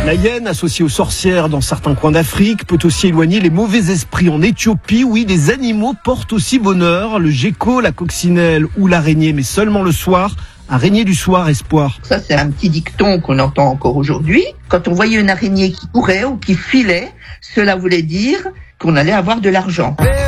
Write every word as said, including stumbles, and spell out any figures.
La hyène, associée aux sorcières dans certains coins d'Afrique, peut aussi éloigner les mauvais esprits. En Éthiopie, oui, des animaux portent aussi bonheur. Le gecko, la coccinelle ou l'araignée, mais seulement le soir. Araignée du soir, espoir. Ça, c'est un petit dicton qu'on entend encore aujourd'hui. Quand on voyait une araignée qui courait ou qui filait, cela voulait dire qu'on allait avoir de l'argent.